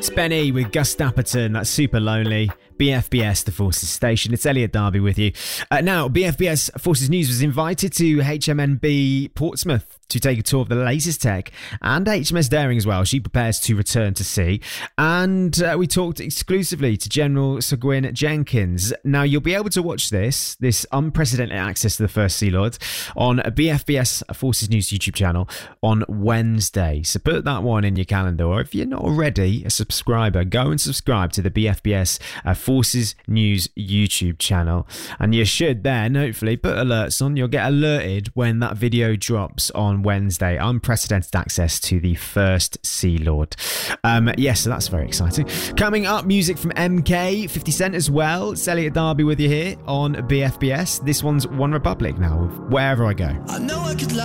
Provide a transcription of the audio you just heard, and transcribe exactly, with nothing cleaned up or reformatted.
It's Benny with Gus Dapperton. That's Super Lonely. B F B S, the Forces Station. It's Elliot Darby with you. Uh, now, B F B S Forces News was invited to H M N B Portsmouth to take a tour of the latest tech, and H M S Daring as well. She prepares to return to sea. And uh, we talked exclusively to General Sir Gwyn Jenkins. Now, you'll be able to watch this, this unprecedented access to the First Sea Lord, on a B F B S Forces News YouTube channel on Wednesday. So put that one in your calendar, or if you're not already a subscriber, go and subscribe to the B F B S uh, Forces News YouTube channel. And you should then, hopefully, put alerts on. You'll get alerted when that video drops on Wednesday. Unprecedented access to the First Sea Lord. Um, yes, so that's very exciting. Coming up, music from M K, fifty Cent as well. It's Elliot Darby with you here on B F B S. This one's One Republic now, Wherever I Go. I know I could lie.